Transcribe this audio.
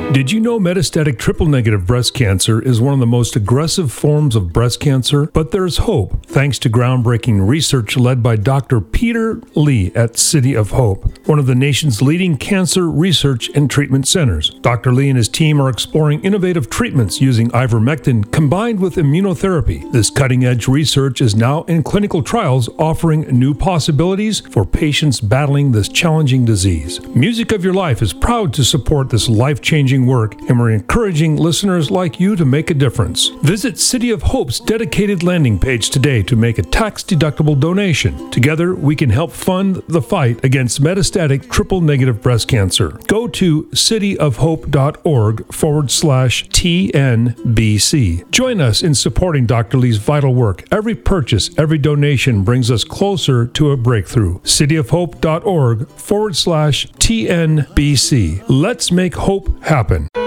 Did you know metastatic triple-negative breast cancer is one of the most aggressive forms of breast cancer? But there's hope, thanks to groundbreaking research led by Dr. Peter Lee at City of Hope, one of the nation's leading cancer research and treatment centers. Dr. Lee and his team are exploring innovative treatments using ivermectin combined with immunotherapy. This cutting-edge research is now in clinical trials, offering new possibilities for patients battling this challenging disease. Music of Your Life is proud to support this life-changing work, and we're encouraging listeners like you to make a difference. Visit City of Hope's dedicated landing page today to make a tax-deductible donation. Together, we can help fund the fight against metastatic triple-negative breast cancer. Go to cityofhope.org/TNBC. Join us in supporting Dr. Lee's vital work. Every purchase, every donation brings us closer to a breakthrough. cityofhope.org/TNBC. Let's make hope happen.